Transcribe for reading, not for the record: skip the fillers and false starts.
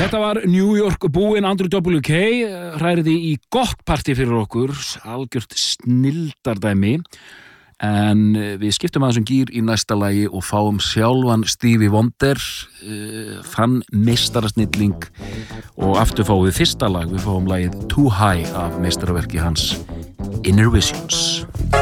Þetta var New York búinn Andrew WK, hræriði í gott partí fyrir okkur, algjört snilldardæmi, en við skiptum aðeins gír í næsta lagi og fáum sjálfan Stevie Wonder, þann meistarasnilling, og aftur fáum við fyrsta lag, við fáum lagið Too High af meistaraverki hans Inner Visions.